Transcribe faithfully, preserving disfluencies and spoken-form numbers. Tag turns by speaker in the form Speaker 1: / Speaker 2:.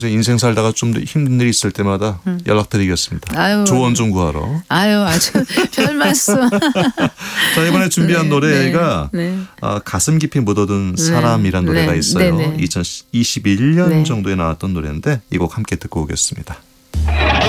Speaker 1: 인생 살다가 좀 더 힘든 일이 있을 때마다
Speaker 2: 음.
Speaker 1: 연락드리겠습니다.
Speaker 2: 아유.
Speaker 1: 조언 좀 구하러.
Speaker 2: 아유, 아주 별 말씀.
Speaker 1: 자, 이번에 준비한
Speaker 2: 네,
Speaker 1: 노래가
Speaker 2: 네, 네.
Speaker 1: 아, 가슴 깊이 묻어둔 사람이란
Speaker 2: 네,
Speaker 1: 노래가
Speaker 2: 네,
Speaker 1: 있어요.
Speaker 2: 네, 네.
Speaker 1: 이천이십일 년
Speaker 2: 네.
Speaker 1: 정도에 나왔던 노래인데 이 곡 함께 듣고 오겠습니다.